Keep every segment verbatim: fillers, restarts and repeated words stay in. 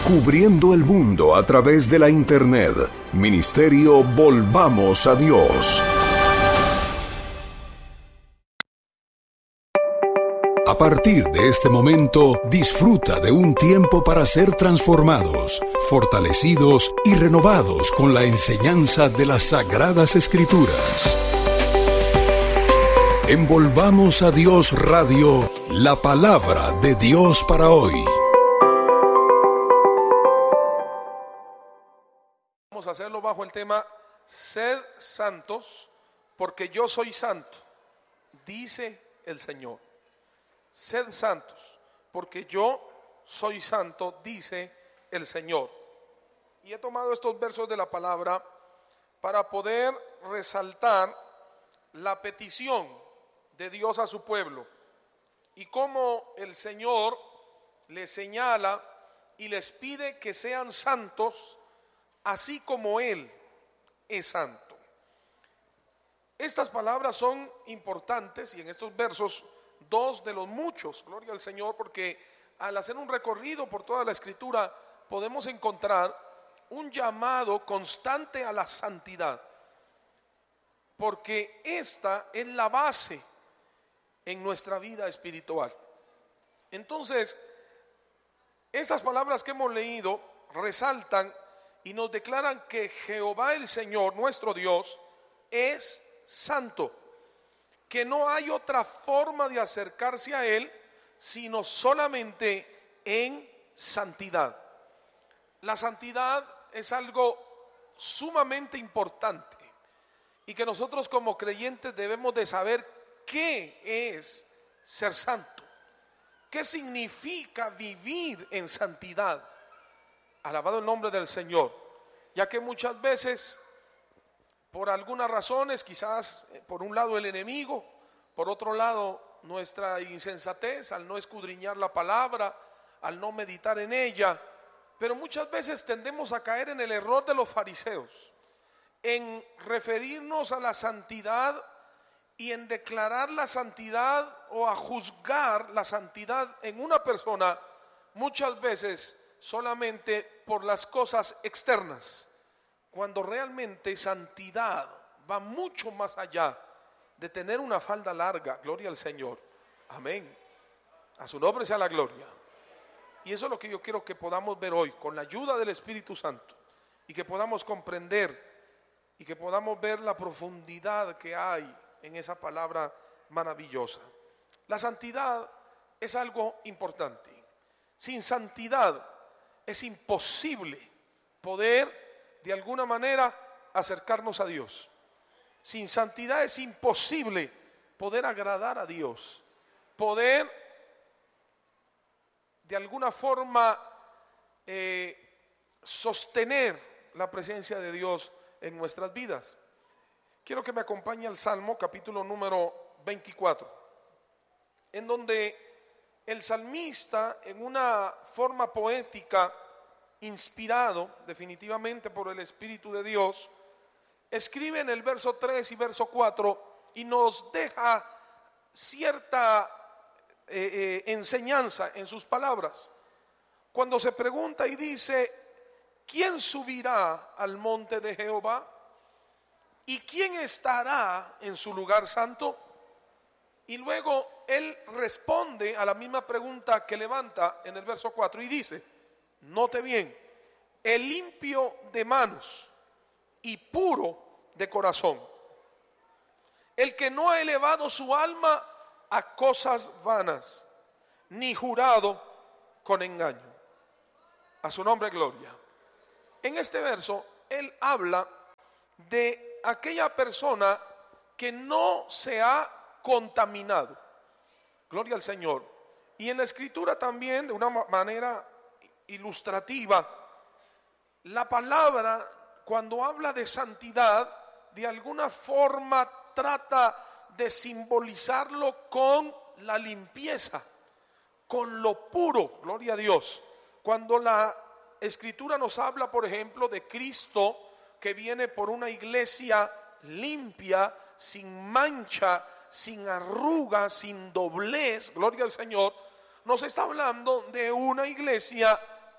Cubriendo el mundo a través de la internet. Ministerio Volvamos a Dios. A partir de este momento, disfruta de un tiempo para ser transformados, fortalecidos y renovados con la enseñanza de las Sagradas Escrituras. Envolvamos a Dios Radio, la palabra de Dios para hoy. Vamos a hacerlo bajo el tema Sed santos, porque yo soy santo, dice el Señor. Sed santos, porque yo soy santo, dice el Señor. Y he tomado estos versos de la palabra para poder resaltar la petición de Dios a su pueblo y cómo el Señor les señala y les pide que sean santos, así como Él es santo. Estas palabras son importantes y en estos versos dos de los muchos, gloria al Señor, porque al hacer un recorrido por toda la Escritura podemos encontrar un llamado constante a la santidad, porque esta es la base en nuestra vida espiritual. Entonces, estas palabras que hemos leído resaltan y nos declaran que Jehová el Señor, nuestro Dios, es santo, que no hay otra forma de acercarse a Él sino solamente en santidad. La santidad es algo sumamente importante y que nosotros como creyentes debemos de saber qué es ser santo, qué significa vivir en santidad. Alabado el nombre del Señor, ya que muchas veces por algunas razones, quizás por un lado el enemigo, por otro lado nuestra insensatez al no escudriñar la palabra, al no meditar en ella, pero muchas veces tendemos a caer en el error de los fariseos, en referirnos a la santidad y en declarar la santidad o a juzgar la santidad en una persona, muchas veces solamente por las cosas externas, cuando realmente santidad va mucho más allá de tener una falda larga. Gloria al Señor, amén, a su nombre sea la gloria. Y eso es lo que yo quiero que podamos ver hoy con la ayuda del Espíritu Santo, y que podamos comprender y que podamos ver la profundidad que hay en esa palabra maravillosa. La santidad es algo importante. Sin santidad es imposible poder de alguna manera acercarnos a Dios. Sin santidad es imposible poder agradar a Dios, poder de alguna forma eh, sostener la presencia de Dios en nuestras vidas. Quiero que me acompañe al Salmo capítulo número veinticuatro, en donde el salmista, en una forma poética, inspirado definitivamente por el Espíritu de Dios, escribe en el verso tres y verso cuatro y nos deja cierta eh, eh, enseñanza en sus palabras. Cuando se pregunta y dice: ¿quién subirá al monte de Jehová? ¿Y quién estará en su lugar santo? Y luego él responde a la misma pregunta que levanta en el verso cuatro y dice, note bien, el limpio de manos y puro de corazón, el que no ha elevado su alma a cosas vanas, ni jurado con engaño. A su nombre gloria. En este verso él habla de aquella persona que no se ha contaminado. Gloria al Señor. Y en la Escritura también, de una manera ilustrativa, la palabra, cuando habla de santidad, de alguna forma trata de simbolizarlo con la limpieza, con lo puro. Gloria a Dios. Cuando la Escritura nos habla, por ejemplo, de Cristo que viene por una iglesia limpia, sin mancha, sin arruga, sin doblez, gloria al Señor, nos está hablando de una iglesia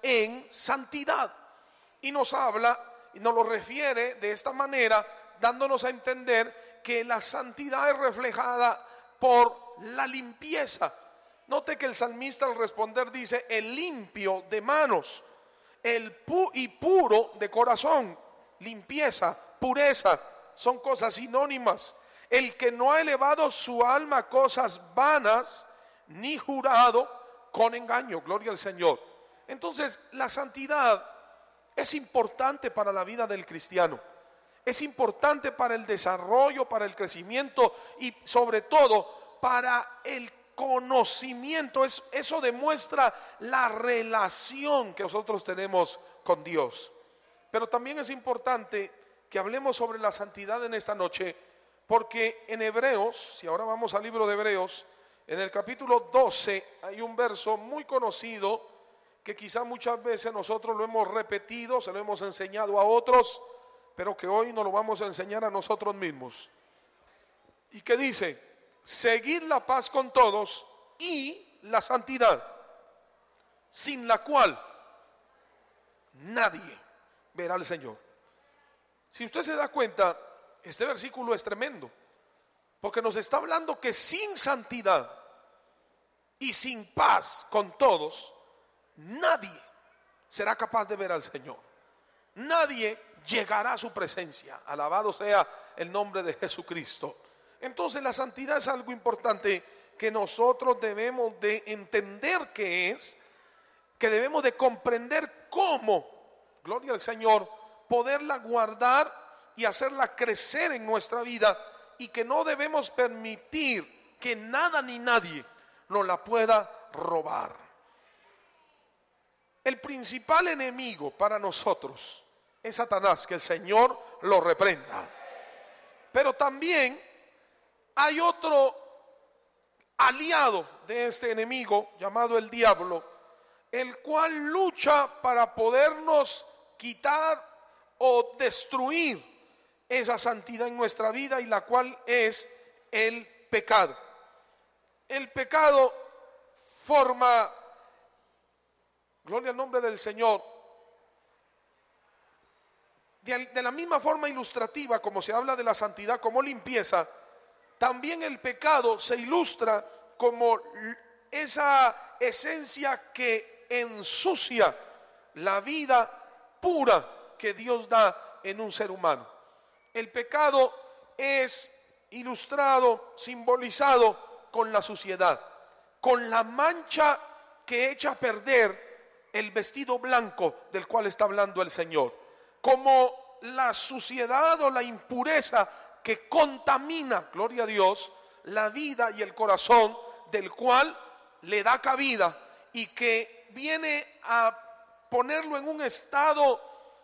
en santidad. Y nos habla, y nos lo refiere de esta manera, dándonos a entender que la santidad es reflejada por la limpieza. Note que el salmista al responder dice: el limpio de manos, el pu- y puro de corazón. Limpieza, pureza, son cosas sinónimas. El que no ha elevado su alma a cosas vanas, ni jurado con engaño. Gloria al Señor. Entonces, la santidad es importante para la vida del cristiano. Es importante para el desarrollo, para el crecimiento y sobre todo para el conocimiento. Es, eso demuestra la relación que nosotros tenemos con Dios. Pero también es importante que hablemos sobre la santidad en esta noche, porque en Hebreos, si ahora vamos al libro de Hebreos, en el capítulo doce hay un verso muy conocido que quizá muchas veces nosotros lo hemos repetido, se lo hemos enseñado a otros, pero que hoy nos lo vamos a enseñar a nosotros mismos. Y que dice: seguid la paz con todos y la santidad, sin la cual nadie verá al Señor. Si usted se da cuenta, este versículo es tremendo, porque nos está hablando que sin santidad y sin paz con todos, nadie será capaz de ver al Señor. Nadie llegará a su presencia. Alabado sea el nombre de Jesucristo. Entonces la santidad es algo importante que nosotros debemos de entender que es, que debemos de comprender cómo, gloria al Señor, poderla guardar y hacerla crecer en nuestra vida, y que no debemos permitir que nada ni nadie nos la pueda robar. El principal enemigo para nosotros es Satanás, que el Señor lo reprenda. Pero también hay otro aliado de este enemigo llamado el diablo, el cual lucha para podernos quitar o destruir esa santidad en nuestra vida, y la cual es el pecado. El pecado forma, gloria al nombre del Señor, de, de la misma forma ilustrativa como se habla de la santidad como limpieza, también el pecado se ilustra como esa esencia que ensucia la vida pura que Dios da en un ser humano. El pecado es ilustrado, simbolizado con la suciedad, con la mancha que echa a perder el vestido blanco del cual está hablando el Señor, como la suciedad o la impureza que contamina, gloria a Dios, la vida y el corazón del cual le da cabida, y que viene a ponerlo en un estado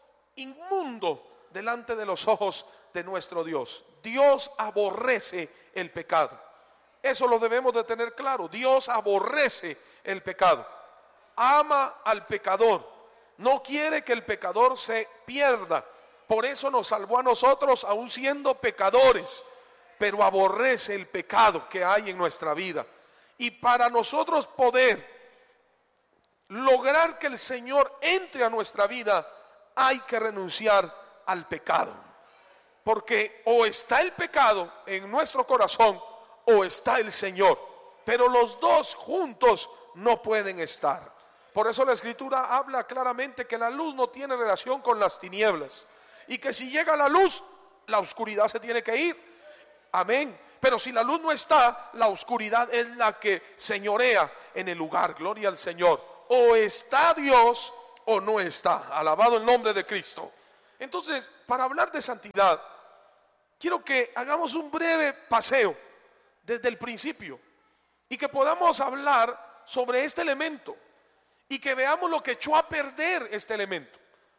inmundo delante de los ojos de nuestro Dios. Dios aborrece el pecado. Eso lo debemos de tener claro. Dios aborrece el pecado. Ama al pecador. No quiere que el pecador se pierda. Por eso nos salvó a nosotros aún siendo pecadores. Pero aborrece el pecado que hay en nuestra vida. Y para nosotros poder lograr que el Señor entre a nuestra vida, hay que renunciar al pecado. Porque o está el pecado en nuestro corazón o está el Señor. Pero los dos juntos no pueden estar. Por eso la Escritura habla claramente que la luz no tiene relación con las tinieblas. Y que si llega la luz, la oscuridad se tiene que ir. Amén. Pero si la luz no está, la oscuridad es la que señorea en el lugar. Gloria al Señor. O está Dios o no está. Alabado el nombre de Cristo. Entonces, para hablar de santidad, quiero que hagamos un breve paseo desde el principio y que podamos hablar sobre este elemento y que veamos lo que echó a perder este elemento.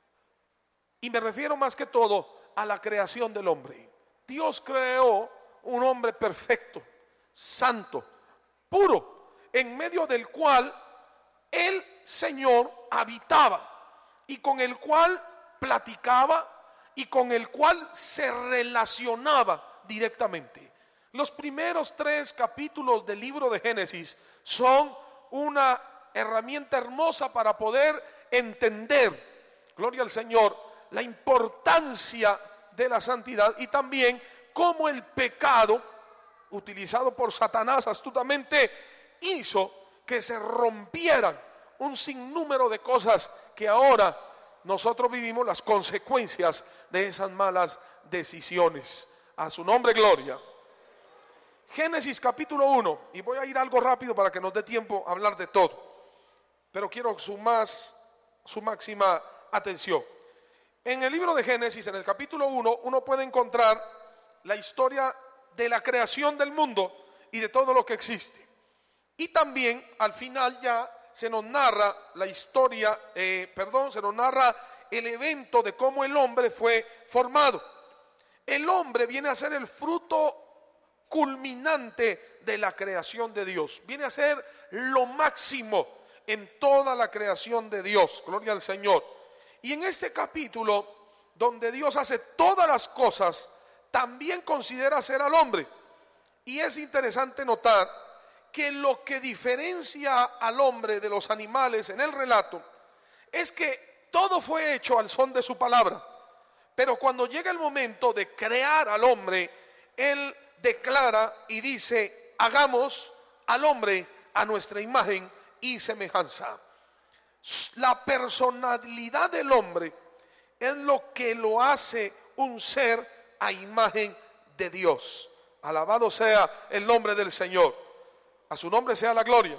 Y me refiero más que todo a la creación del hombre. Dios creó un hombre perfecto, santo, puro, en medio del cual el Señor habitaba y con el cual platicaba y con el cual se relacionaba directamente. Los primeros tres capítulos del libro de Génesis son una herramienta hermosa para poder entender, gloria al Señor, la importancia de la santidad y también cómo el pecado, utilizado por Satanás astutamente, hizo que se rompieran un sinnúmero de cosas que ahora nosotros vivimos las consecuencias de esas malas decisiones. A su nombre, gloria. Génesis capítulo uno, y voy a ir algo rápido para que nos dé tiempo a hablar de todo, pero quiero su más, su máxima atención. En el libro de Génesis, en el capítulo uno, uno puede encontrar la historia de la creación del mundo y de todo lo que existe. Y también al final ya se nos narra la historia, eh, perdón, se nos narra el evento de cómo el hombre fue formado. El hombre viene a ser el fruto culminante de la creación de Dios. Viene a ser lo máximo en toda la creación de Dios. Gloria al Señor. Y en este capítulo, donde Dios hace todas las cosas, también considera hacer al hombre. Y es interesante notar que lo que diferencia al hombre de los animales en el relato es que todo fue hecho al son de su palabra. Pero cuando llega el momento de crear al hombre, Él declara y dice: hagamos al hombre a nuestra imagen y semejanza. La personalidad del hombre es lo que lo hace un ser a imagen de Dios. Alabado sea el nombre del Señor. A su nombre sea la gloria.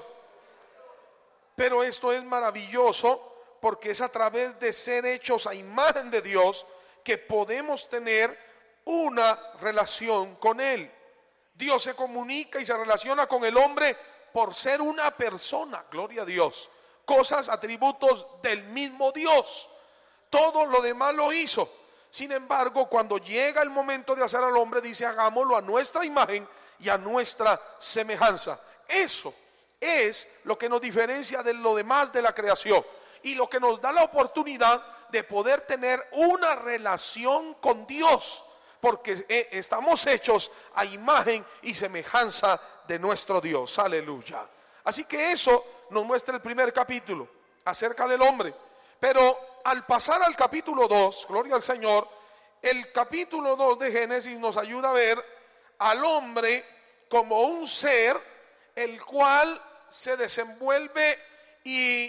Pero esto es maravilloso porque es a través de ser hechos a imagen de Dios que podemos tener una relación con Él. Dios se comunica y se relaciona con el hombre por ser una persona, gloria a Dios. Cosas, atributos del mismo Dios. Todo lo demás lo hizo. Sin embargo, cuando llega el momento de hacer al hombre, dice: hagámoslo a nuestra imagen y a nuestra semejanza. Eso es lo que nos diferencia de lo demás de la creación y lo que nos da la oportunidad de poder tener una relación con Dios, porque estamos hechos a imagen y semejanza de nuestro Dios. Aleluya. Así que eso nos muestra el primer capítulo acerca del hombre. Pero al pasar al capítulo dos, gloria al Señor, el capítulo dos de Génesis nos ayuda a ver al hombre como un ser el cual se desenvuelve y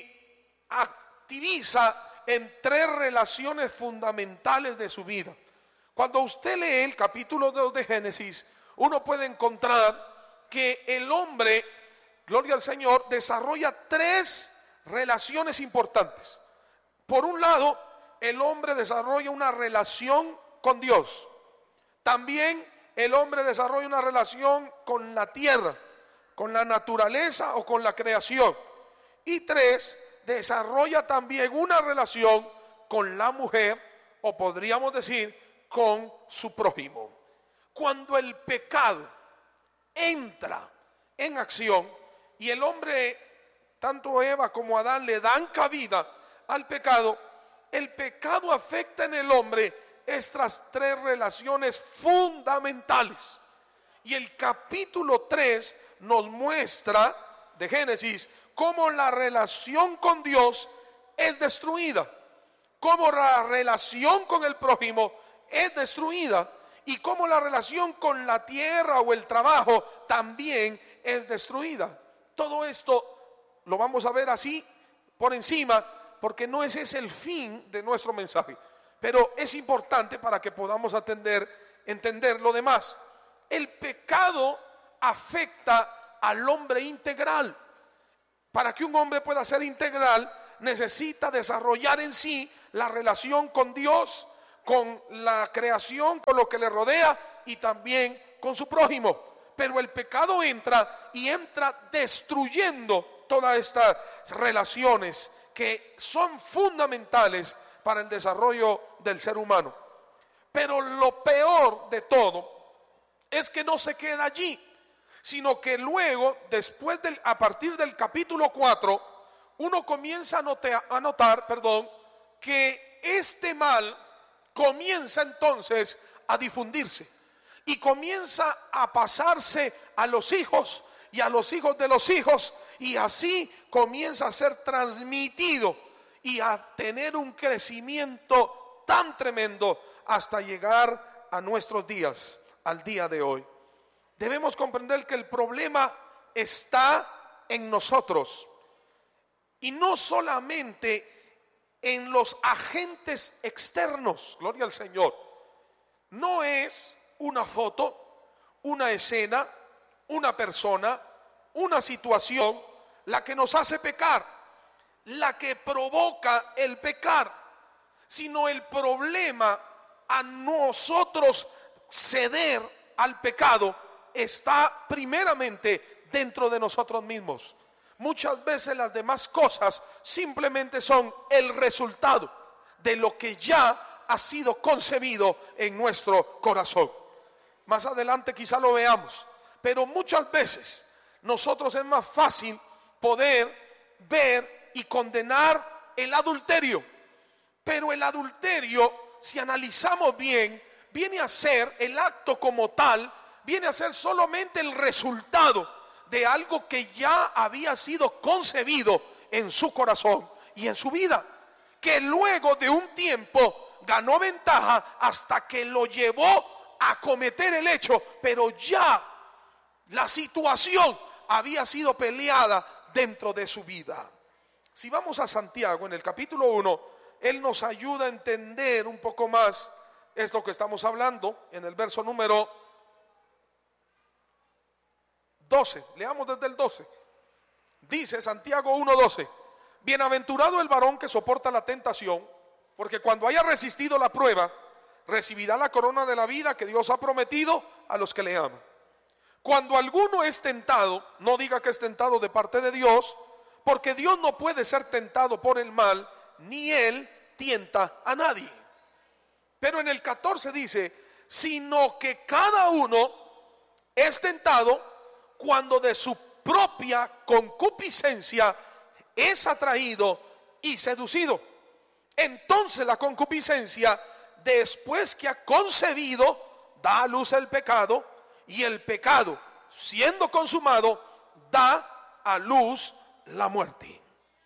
activiza en tres relaciones fundamentales de su vida. Cuando usted lee el capítulo dos de Génesis, uno puede encontrar que el hombre, gloria al Señor, desarrolla tres relaciones importantes. Por un lado, el hombre desarrolla una relación con Dios. También el hombre desarrolla una relación con la tierra, con la naturaleza o con la creación. Y tres, desarrolla también una relación con la mujer, o podríamos decir, con su prójimo. Cuando el pecado entra en acción y el hombre, tanto Eva como Adán, le dan cabida al pecado, el pecado afecta en el hombre estas tres relaciones fundamentales. Y el capítulo tres nos muestra de Génesis cómo la relación con Dios es destruida, cómo la relación con el prójimo es destruida y cómo la relación con la tierra o el trabajo también es destruida. Todo esto lo vamos a ver así por encima, porque no ese es el fin de nuestro mensaje, pero es importante para que podamos atender, entender lo demás. El pecado afecta al hombre integral. Para que un hombre pueda ser integral, necesita desarrollar en sí la relación con Dios, con la creación, con lo que le rodea y también con su prójimo. Pero el pecado entra y entra destruyendo todas estas relaciones que son fundamentales para el desarrollo del ser humano. Pero lo peor de todo es que no se queda allí, sino que luego, después del, a partir del capítulo cuatro, uno comienza a notar, a notar, perdón, que este mal comienza entonces a difundirse y comienza a pasarse a los hijos y a los hijos de los hijos, y así comienza a ser transmitido y a tener un crecimiento tan tremendo hasta llegar a nuestros días, al día de hoy. Debemos comprender que el problema está en nosotros y no solamente en los agentes externos, gloria al Señor. No es una foto, una escena, una persona, una situación la que nos hace pecar, la que provoca el pecar, sino el problema a nosotros ceder al pecado está primeramente dentro de nosotros mismos. Muchas veces las demás cosas simplemente son el resultado de lo que ya ha sido concebido en nuestro corazón. Más adelante quizá lo veamos, pero muchas veces nosotros es más fácil poder ver y condenar el adulterio, pero el adulterio, si analizamos bien, viene a ser el acto como tal, viene a ser solamente el resultado de algo que ya había sido concebido en su corazón y en su vida, que luego de un tiempo ganó ventaja hasta que lo llevó a cometer el hecho, pero ya la situación había sido peleada dentro de su vida. Si vamos a Santiago en el capítulo uno, él nos ayuda a entender un poco más esto que estamos hablando en el verso número doce, leamos desde el doce. Dice Santiago uno doce: bienaventurado el varón que soporta la tentación, porque cuando haya resistido la prueba, recibirá la corona de la vida que Dios ha prometido a los que le aman. Cuando alguno es tentado, no diga que es tentado de parte de Dios, porque Dios no puede ser tentado por el mal, ni él tienta a nadie. Pero en el catorce dice: sino que cada uno es tentado cuando de su propia concupiscencia es atraído y seducido. Entonces la concupiscencia, después que ha concebido, da a luz el pecado, y el pecado, siendo consumado, da a luz la muerte.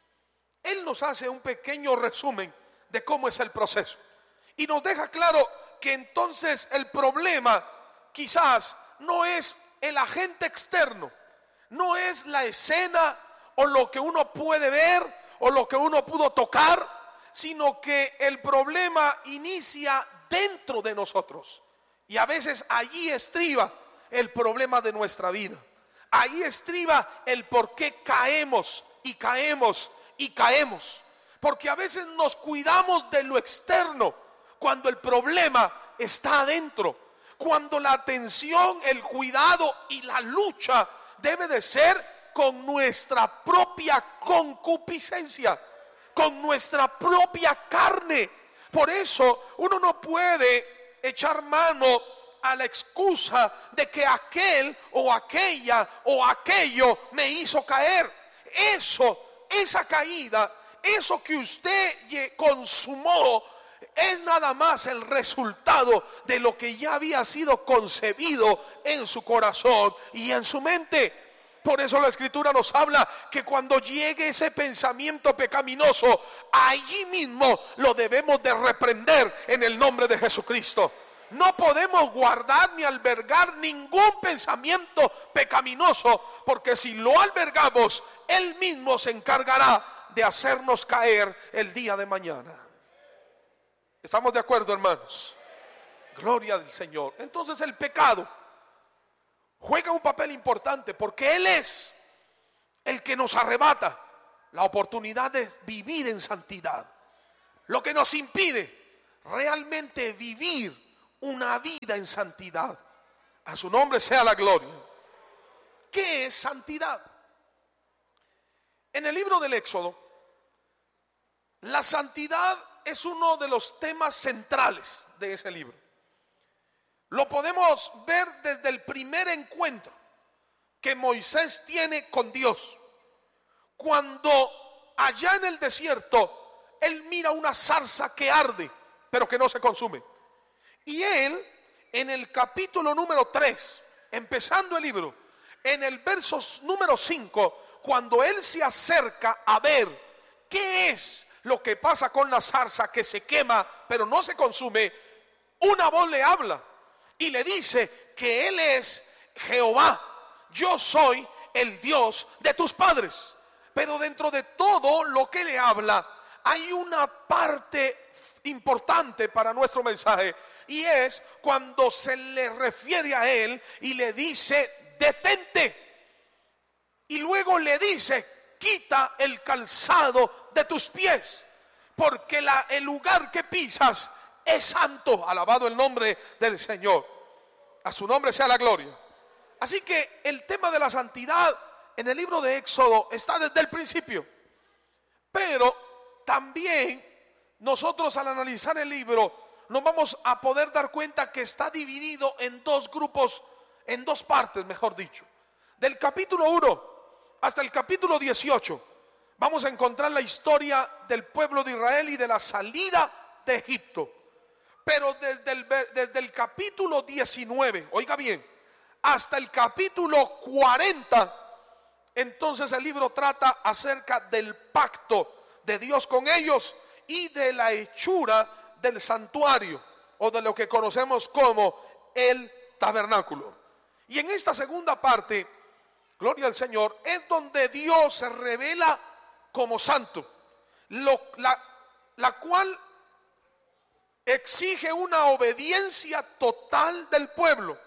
Él nos hace un pequeño resumen de cómo es el proceso y nos deja claro que entonces el problema quizás no es el agente externo, no es la escena o lo que uno puede ver o lo que uno pudo tocar, sino que el problema inicia dentro de nosotros. Y a veces allí estriba el problema de nuestra vida. Ahí estriba el por qué caemos y caemos y caemos. Porque a veces nos cuidamos de lo externo cuando el problema está adentro. Cuando la atención, el cuidado y la lucha debe de ser con nuestra propia concupiscencia, con nuestra propia carne. Por eso uno no puede echar mano a la excusa de que aquel o aquella o aquello me hizo caer. Eso, esa caída, eso que usted consumó, es nada más el resultado de lo que ya había sido concebido en su corazón y en su mente. Por eso la Escritura nos habla que cuando llegue ese pensamiento pecaminoso, allí mismo lo debemos de reprender en el nombre de Jesucristo. No podemos guardar ni albergar ningún pensamiento pecaminoso, porque si lo albergamos, Él mismo se encargará de hacernos caer el día de mañana. ¿Estamos de acuerdo, hermanos? Gloria al Señor. Entonces el pecado juega un papel importante, porque Él es el que nos arrebata la oportunidad de vivir en santidad, lo que nos impide realmente vivir una vida en santidad. A su nombre sea la gloria. ¿Qué es santidad? En el libro del Éxodo, la santidad es uno de los temas centrales de ese libro. Lo podemos ver desde el primer encuentro que Moisés tiene con Dios. Cuando allá en el desierto, él mira una zarza que arde, pero que no se consume. Y él, en el capítulo número tres, empezando el libro, en el verso número cinco, cuando él se acerca a ver qué es lo que pasa con la zarza que se quema pero no se consume, una voz le habla y le dice que él es Jehová, yo soy el Dios de tus padres. Pero dentro de todo lo que le habla hay una parte importante para nuestro mensaje, y es cuando se le refiere a él y le dice detente, y luego le dice quita el calzado de tus pies, porque la, el lugar que pisas es santo. Alabado el nombre del Señor, a su nombre sea la gloria. Así que el tema de la santidad en el libro de Éxodo está desde el principio, pero también nosotros al analizar el libro nos vamos a poder dar cuenta que está dividido en dos grupos, en dos partes, mejor dicho. Del capítulo uno hasta el capítulo dieciocho vamos a encontrar la historia del pueblo de Israel y de la salida de Egipto. Pero desde el, desde el capítulo diecinueve, oiga bien, hasta el capítulo cuarenta, entonces el libro trata acerca del pacto de Dios con ellos y de la hechura del santuario, o de lo que conocemos como el tabernáculo. Y en esta segunda parte, gloria al Señor, es donde Dios se revela como santo, lo, la, la cual exige una obediencia total del pueblo.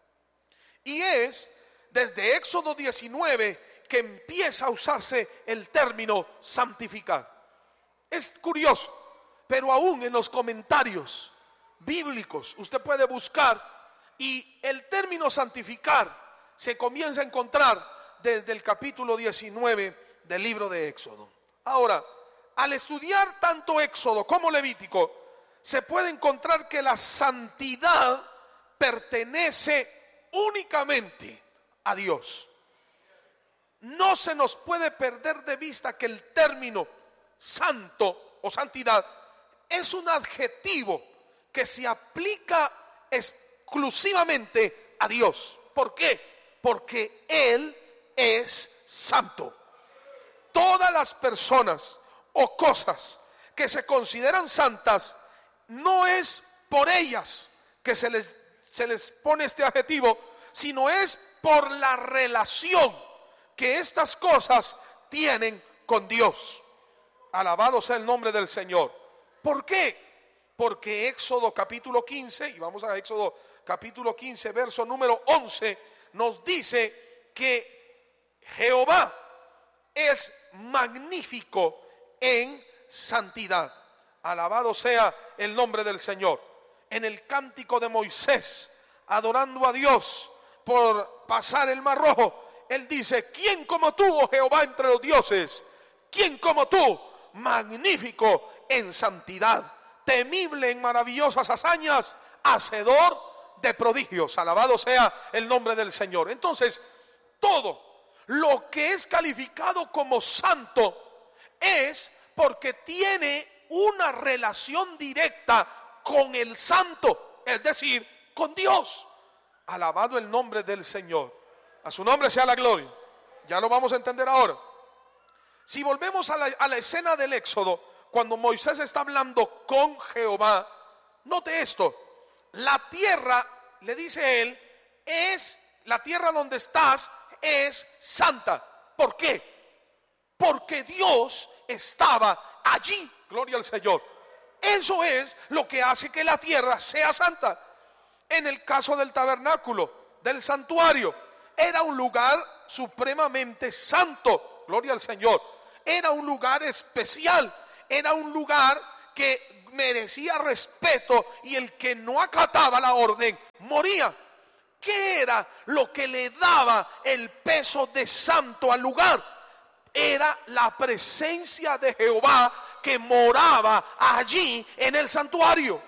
Y es desde Éxodo diecinueve que empieza a usarse el término santificar. Es curioso, pero aún en los comentarios bíblicos usted puede buscar y el término santificar se comienza a encontrar desde el capítulo diecinueve del libro de Éxodo. Ahora, al estudiar tanto Éxodo como Levítico, se puede encontrar que la santidad pertenece únicamente a Dios. No se nos puede perder de vista que el término santo o santidad es un adjetivo que se aplica exclusivamente a Dios. ¿Por qué? Porque Él es santo. Todas las personas o cosas que se consideran santas, no es por ellas que se les, se les pone este adjetivo, sino es por la relación que estas cosas tienen con Dios. Alabado sea el nombre del Señor. ¿Por qué? Porque Éxodo capítulo quince, y vamos a Éxodo capítulo quince, verso número once, nos dice que Jehová es magnífico en santidad. Alabado sea el nombre del Señor. En el cántico de Moisés, adorando a Dios por pasar el Mar Rojo, él dice: ¿quién como tú, oh Jehová, entre los dioses? ¿Quién como tú, magnífico en santidad, temible en maravillosas hazañas, hacedor de prodigios? Alabado sea el nombre del Señor. Entonces, todo lo que es calificado como santo es porque tiene una relación directa con el santo, es decir, con Dios. Alabado el nombre del Señor. A su nombre sea la gloria. Ya lo vamos a entender ahora. Si volvemos a la, a la escena del Éxodo, cuando Moisés está hablando con Jehová, note esto: la tierra, le dice él, es la tierra donde estás, es santa. ¿Por qué? Porque Dios estaba allí. Gloria al Señor. Eso es lo que hace que la tierra sea santa. En el caso del tabernáculo, del santuario, era un lugar supremamente santo. Gloria al Señor. Era un lugar especial. Era un lugar que merecía respeto, y el que no acataba la orden moría. ¿Qué era lo que le daba el peso de santo al lugar? Era la presencia de Jehová que moraba allí en el santuario.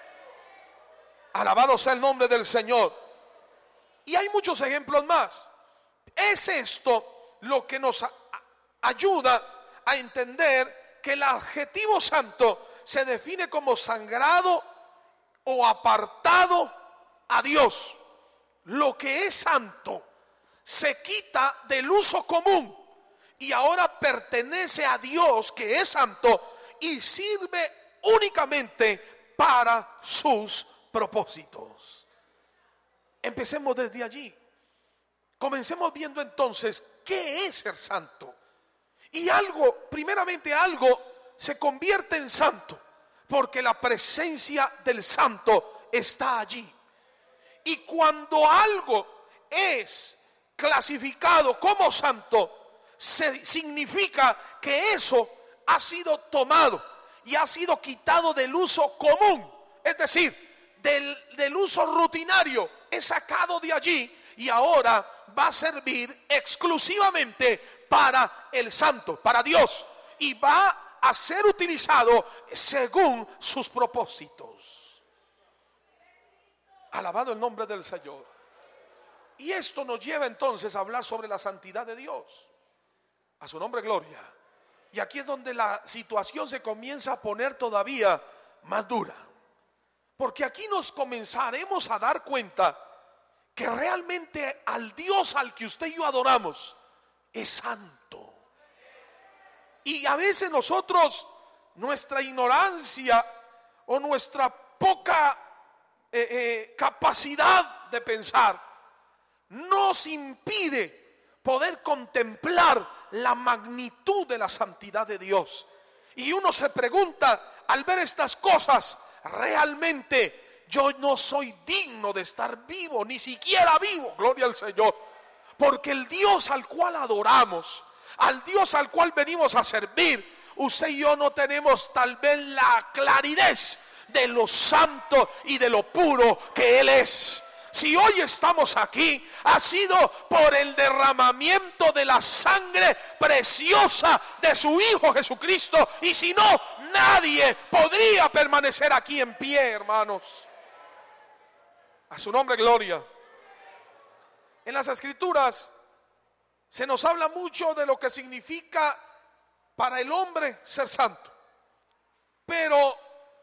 Alabado sea el nombre del Señor. Y hay muchos ejemplos más. Es esto lo que nos a- ayuda a entender que el adjetivo santo se define como sagrado o apartado a Dios. Lo que es santo se quita del uso común y ahora pertenece a Dios, que es santo, y sirve únicamente para sus propósitos. Empecemos desde allí. Comencemos viendo entonces qué es ser santo. Y algo, primeramente algo se convierte en santo porque la presencia del santo está allí. Y cuando algo es clasificado como santo, se, significa que eso ha sido tomado y ha sido quitado del uso común, es decir, del, del uso rutinario, es sacado de allí y ahora va a servir exclusivamente para el santo, para Dios, y va a ser utilizado según sus propósitos. Alabado el nombre del Señor. Y esto nos lleva entonces a hablar sobre la santidad de Dios. A su nombre gloria. Y aquí es donde la situación se comienza a poner todavía más dura. Porque aquí nos comenzaremos a dar cuenta que realmente al Dios al que usted y yo adoramos es santo. Y a veces nosotros, nuestra ignorancia o nuestra poca eh, eh, capacidad de pensar nos impide poder contemplar la magnitud de la santidad de Dios. Y uno se pregunta al ver estas cosas, realmente yo no soy digno de estar vivo, ni siquiera vivo, gloria al Señor, porque el Dios al cual adoramos, al Dios al cual venimos a servir, usted y yo no tenemos tal vez la claridad de lo santo y de lo puro que Él es. Si hoy estamos aquí, ha sido por el derramamiento de la sangre preciosa de su Hijo Jesucristo. Y si no, nadie podría permanecer aquí en pie, hermanos. A su nombre, gloria. En las Escrituras se nos habla mucho de lo que significa para el hombre ser santo. Pero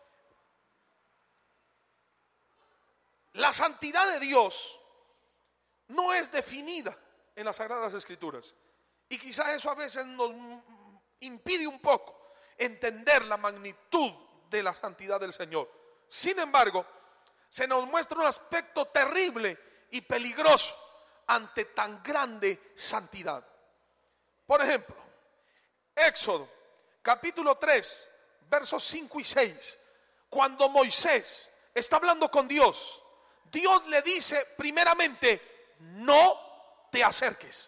la santidad de Dios no es definida en las Sagradas Escrituras. Y quizás eso a veces nos impide un poco entender la magnitud de la santidad del Señor. Sin embargo, se nos muestra un aspecto terrible y peligroso ante tan grande santidad. Por ejemplo, Éxodo capítulo tres, versos cinco y seis. Cuando Moisés está hablando con Dios, Dios le dice primeramente, no te acerques,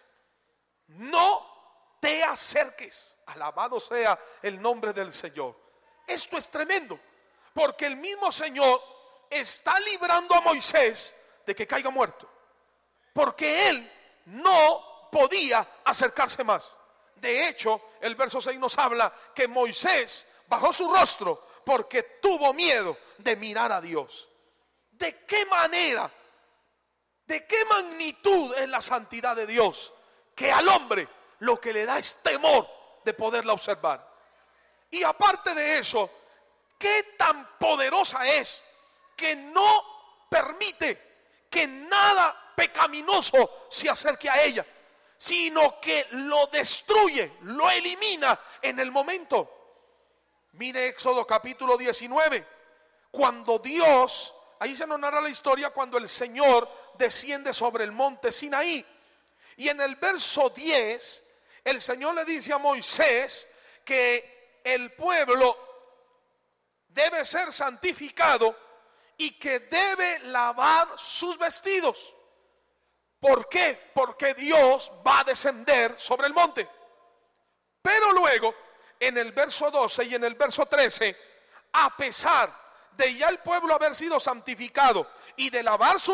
no te acerques. Alabado sea el nombre del Señor. Esto es tremendo, porque el mismo Señor está librando a Moisés de que caiga muerto, porque él no podía acercarse más. De hecho, el verso seis nos habla que Moisés bajó su rostro porque tuvo miedo de mirar a Dios. ¿De qué manera, de qué magnitud es la santidad de Dios? Que al hombre lo que le da es temor de poderla observar. Y aparte de eso, qué tan poderosa es que no permite que nada pecaminoso se acerque a ella, sino que lo destruye, lo elimina en el momento. Mire Éxodo capítulo diecinueve, cuando Dios, ahí se nos narra la historia cuando el Señor desciende sobre el monte Sinaí. Y en el verso diez, el Señor le dice a Moisés que el pueblo debe ser santificado y que debe lavar sus vestidos. ¿Por qué? Porque Dios va a descender sobre el monte. Pero luego, en el verso doce y en el verso trece, a pesar de ya el pueblo haber sido santificado y de lavar sus